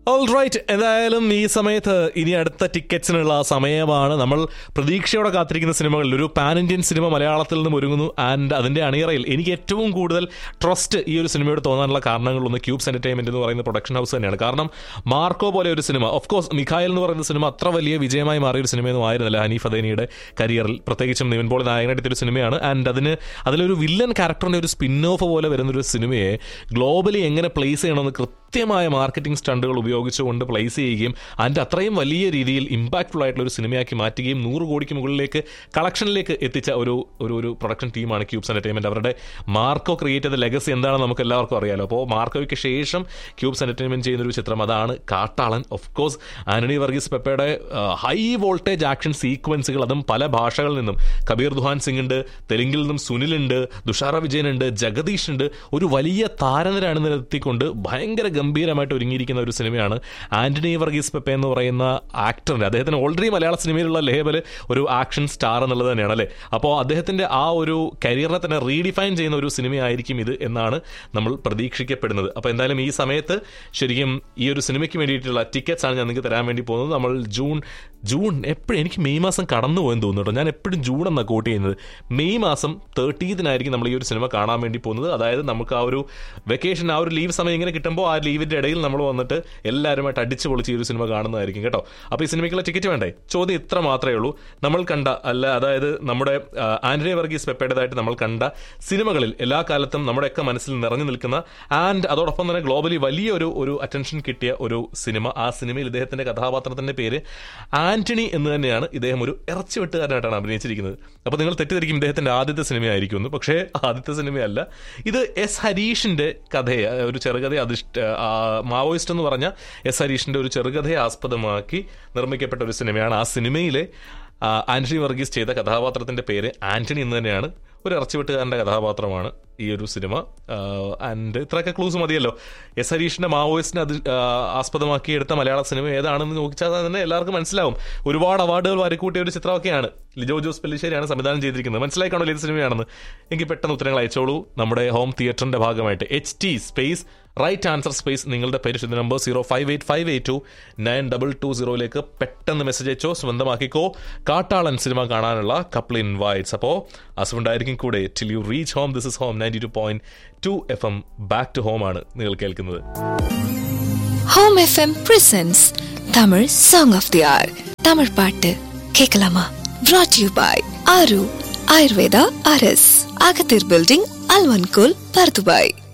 Alright, എന്തായാലും ഈ സമയത്ത് ഇനി അടുത്ത ടിക്കറ്റ്സിനുള്ള സമയമാണ്. നമ്മൾ പ്രതീക്ഷയോടെ കാത്തിരിക്കുന്ന സിനിമകളിൽ ഒരു പാൻ ഇന്ത്യൻ സിനിമ മലയാളത്തിൽ നിന്നും ഒരുങ്ങുന്നു. ആൻഡ് അതിൻ്റെ അണിയറയിൽ എനിക്ക് ഏറ്റവും കൂടുതൽ ട്രസ്റ്റ് ഈ ഒരു സിനിമയോട് തോന്നാനുള്ള കാരണങ്ങളൊന്ന് ക്യൂബ്സ് എൻ്റർടൈൻമെൻറ്റ് എന്ന് പറയുന്ന പ്രൊഡക്ഷൻ ഹൗസ് തന്നെയാണ്. കാരണം മാർക്കോ പോലെ ഒരു സിനിമ, ഓഫ് കോഴ്സ് മിഖായൽ എന്ന് പറയുന്ന സിനിമ അത്ര വലിയ വിജയമായി മാറിയൊരു സിനിമയൊന്നും ആയിരുന്നില്ല ഹനീഫ് അദേനിയുടെ കരിയറിൽ. പ്രത്യേകിച്ചും നിവിൻ പോളി നായകനായിട്ടൊരു സിനിമയാണ്. ആൻഡ് അതിലൊരു വില്ലൻ ക്യാരക്ടറിൻ്റെ ഒരു സ്പിൻ ഓഫ് പോലെ വരുന്നൊരു സിനിമയെ ഗ്ലോബലി എങ്ങനെ പ്ലേസ് ചെയ്യണമെന്ന് കൃത്യമായ മാർക്കറ്റിംഗ് സ്റ്റണ്ടുകൾ ഉപയോഗിച്ചുകൊണ്ട് പ്ലേസ് ചെയ്യുകയും അതിൻ്റെ അത്രയും വലിയ രീതിയിൽ ഇമ്പാക്റ്റ്ഫുൾ ആയിട്ടുള്ള ഒരു സിനിമയാക്കി മാറ്റുകയും 100 കോടിക്ക് മുകളിലേക്ക് കളക്ഷനിലേക്ക് എത്തിച്ച ഒരു പ്രൊഡക്ഷൻ ടീമാണ് ക്യൂബ്സ് എൻ്റർടൈൻമെൻറ്റ്. അവരുടെ മാർക്കോ ക്രിയേറ്റ് ചെയ്ത ലെഗസി എന്താണെന്ന് നമുക്ക് എല്ലാവർക്കും അറിയാലോ. അപ്പോൾ മാർക്കോയ്ക്ക് ശേഷം ക്യൂബ്സ് എൻ്റർടൈൻമെൻറ്റ് ചെയ്യുന്നൊരു ചിത്രം അതാണ് കാട്ടാളൻ. Of course Antony Varghese പെപ്പയുടെ high voltage action സീക്വൻസുകൾ, അതും പല ഭാഷകളിൽ നിന്നും. കബീർ ദുഹാൻ സിംഗ് ഉണ്ട്, തെലുങ്കിൽ നിന്നും സുനിലുണ്ട്, തുഷാര വിജയൻ ഉണ്ട്, ജഗദീഷ് ഉണ്ട്. ഒരു വലിയ താരനിര അണിനിരത്തിക്കൊണ്ട് ഭയങ്കര ഗംഭീരമായിട്ട് ഒരുങ്ങിയിരിക്കുന്ന ഒരു സിനിമയാണ്. ആന്റണി വർഗീസ് പെപ്പെ എന്ന് പറയുന്ന ആക്ടറിൻ്റെ, അദ്ദേഹത്തിന് ഓൾറെഡി മലയാള സിനിമയിലുള്ള ലേബൽ ഒരു ആക്ഷൻ സ്റ്റാർ എന്നുള്ളത് തന്നെയാണ് അല്ലേ. അപ്പോൾ അദ്ദേഹത്തിൻ്റെ ആ ഒരു കരിയറിനെ തന്നെ റീഡിഫൈൻ ചെയ്യുന്ന ഒരു സിനിമയായിരിക്കും ഇത് എന്നാണ് നമ്മൾ പ്രതീക്ഷിക്കപ്പെടുന്നത്. അപ്പോൾ എന്തായാലും ഈ സമയത്ത് ശരിക്കും ഈ ഒരു സിനിമയ്ക്ക് വേണ്ടിയിട്ടുള്ള ടിക്കറ്റ്സ് ആണ് ഞാൻ നിങ്ങൾക്ക് തരാൻ വേണ്ടി പോകുന്നത്. നമ്മൾ ജൂൺ എപ്പോഴും എനിക്ക് മെയ് മാസം കടന്നു പോയെന്ന് തോന്നുന്നു കേട്ടോ. ഞാൻ എപ്പോഴും ജൂൺ എന്നാണ് കോട്ട് ചെയ്യുന്നത്. മെയ് മാസം 30 നമ്മൾ ഈ ഒരു സിനിമ കാണാൻ വേണ്ടി പോകുന്നത്. അതായത് നമുക്ക് ആ ഒരു വെക്കേഷൻ, ആ ഒരു ലീവ് സമയം ഇങ്ങനെ കിട്ടുമ്പോൾ ആ ലീവിൻ്റെ ഇടയിൽ നമ്മൾ വന്നിട്ട് എല്ലാവരുമായിട്ട് അടിച്ച് പൊളിച്ച് ഈ ഒരു സിനിമ കാണുന്നതായിരിക്കും കേട്ടോ. അപ്പോൾ ഈ സിനിമയ്ക്കുള്ള ടിക്കറ്റ് വേണ്ടേ? ചോദ്യം ഇത്ര മാത്രമേ ഉള്ളൂ. നമ്മൾ കണ്ട അതായത് നമ്മുടെ ആന്റണി വർഗീസ് പെപ്പയുടേതായിട്ട് നമ്മൾ കണ്ട സിനിമകളിൽ എല്ലാ കാലത്തും നമ്മുടെയൊക്കെ മനസ്സിൽ നിറഞ്ഞു നിൽക്കുന്ന ആൻഡ് അതോടൊപ്പം തന്നെ ഗ്ലോബലി വലിയ ഒരു അറ്റൻഷൻ കിട്ടിയ ഒരു സിനിമ. ആ സിനിമയിൽ ഇദ്ദേഹത്തിൻ്റെ കഥാപാത്രത്തിൻ്റെ പേര് ആന്റണി എന്ന് തന്നെയാണ്. ഇദ്ദേഹം ഒരു ഇറച്ചി വെട്ടുകാരനായിട്ടാണ് അഭിനയിച്ചിരിക്കുന്നത്. അപ്പോൾ നിങ്ങൾ തെറ്റിദ്ധരിക്കും ഇദ്ദേഹത്തിൻ്റെ ആദ്യത്തെ സിനിമയായിരിക്കുമെന്ന്. പക്ഷേ ആദ്യത്തെ സിനിമയല്ല ഇത്. എസ് ഹരീഷിൻ്റെ കഥയെ, ഒരു ചെറുകഥ മാവോയിസ്റ്റ് എന്ന് പറഞ്ഞ എസ് ഹരീഷിൻ്റെ ഒരു ചെറുകഥയെ ആസ്പദമാക്കി നിർമ്മിക്കപ്പെട്ട ഒരു സിനിമയാണ്. ആ സിനിമയിലെ ആന്റണി വർഗീസ് ചെയ്ത കഥാപാത്രത്തിൻ്റെ പേര് ആന്റണി എന്ന് തന്നെയാണ്. ഒരു ഇറച്ചിവെട്ടുകാരൻ്റെ കഥാപാത്രമാണ് ഈ ഒരു സിനിമ. ആൻഡ് ഇത്രയൊക്കെ ക്ലൂസ് മതിയല്ലോ. എസ് ഹരീഷിൻ്റെ മാവോയിസ്റ്റിനെ ആസ്പദമാക്കി എടുത്ത മലയാള സിനിമ ഏതാണെന്ന് നോക്കിച്ചാൽ തന്നെ എല്ലാവർക്കും മനസ്സിലാവും. ഒരുപാട് അവാർഡുകൾ വാരിക്കൂട്ടിയ ഒരു ചിത്രമൊക്കെയാണ്. ലിജോ ജോസ് പെല്ലിശ്ശേരിയാണ് സംവിധാനം ചെയ്തിരിക്കുന്നത്. മനസ്സിലായിക്കാണല്ലോ ഏത് സിനിമയാണെന്ന്. എങ്കിൽ പെട്ടെന്ന് ഉത്തരങ്ങൾ അയച്ചോളൂ. നമ്മുടെ ഹോം തിയേറ്ററിൻ്റെ ഭാഗമായിട്ട് HT space right answer space നിങ്ങളുടെ പരിശുദ്ധ നമ്പർ 0585829220 പെട്ടെന്ന് മെസ്സേജ് അയച്ചോ, സ്വന്തമാക്കിക്കോ. കാട്ടാളൻ സിനിമ കാണാനുള്ള കപ്പിൾ ഇൻവൈറ്റ്സ്. അപ്പോൾ അസുണ്ടായിരിക്കും കൂടെ till you reach home. This is home 92.2 FM. Back to home ആണ് നിങ്ങൾ കേൾക്കുന്നത്. Home FM presents Tamil Song of the Hour. Tamil பாட்டு கேட்கலாமா? brought to you by ஆரு ஆயுர்வேதா RS, அகத்தீர் பில்டிங், அல்வன்கோல், பர்துபாய்.